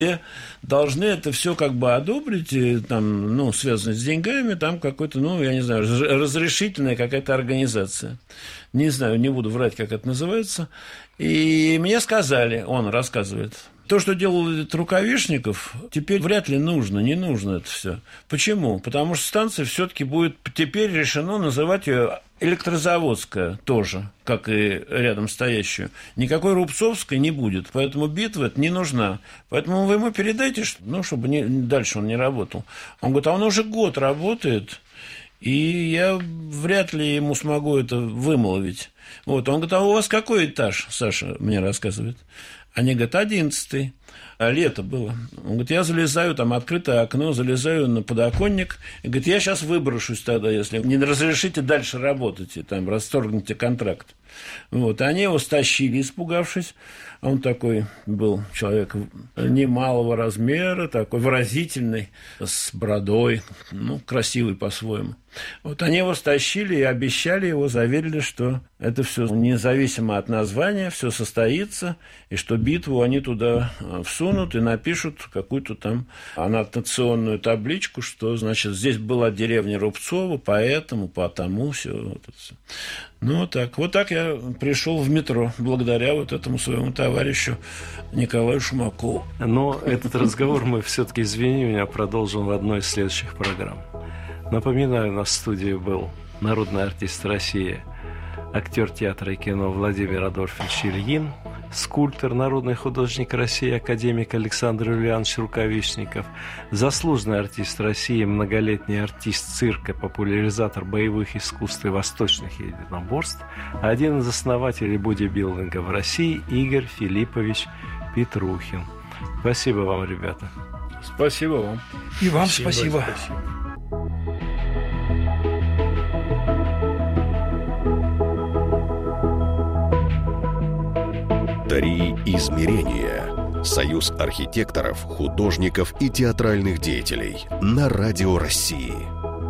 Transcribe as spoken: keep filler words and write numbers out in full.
должны это все как бы одобрить, и, там, ну, связано с деньгами, там какой-то, ну, я не знаю, разрешительная какая-то организация. Не знаю, не буду врать, как это называется. И мне сказали, он рассказывает, то, что делал этот Рукавишников, теперь вряд ли нужно, не нужно это все. Почему? Потому что станция все-таки будет теперь решено называть ее Электрозаводская тоже, как и рядом стоящую. Никакой Рубцовской не будет, поэтому битва это не нужна. Поэтому вы ему передайте, ну, чтобы не, дальше он не работал. Он говорит, а он уже год работает, и я вряд ли ему смогу это вымолвить. Вот. Он говорит, а у вас какой этаж, Саша мне рассказывает? Они говорят, одиннадцатый. А лето было. Он говорит, я залезаю, там открытое окно, залезаю на подоконник. И говорит, я сейчас выброшусь тогда, если не разрешите дальше работать, и там расторгните контракт. Вот. Они его стащили, испугавшись. Он такой был человек немалого размера, такой выразительный, с бородой, ну, красивый по-своему. Вот они его стащили и обещали его, заверили, что это все независимо от названия, все состоится, и что битву они туда всунут и напишут какую-то там аннотационную табличку, что, значит, здесь была деревня Рубцова, поэтому, потому, все, вот это все. Ну, так, вот так я пришел в метро, благодаря вот этому своему товарищу Николаю Шумакову. Но этот разговор мы все-таки, извини меня, продолжим в одной из следующих программ. Напоминаю, у нас в студии был народный артист России, актер театра и кино Владимир Адольфович Ильин, скульптор, народный художник России, академик Александр Юлианович Рукавишников, заслуженный артист России, многолетний артист цирка, популяризатор боевых искусств и восточных единоборств, один из основателей бодибилдинга в России Игорь Филиппович Петрухин. Спасибо вам, ребята. Спасибо вам. И вам спасибо. спасибо. спасибо. Три измерения. Союз архитекторов, художников и театральных деятелей на Радио России.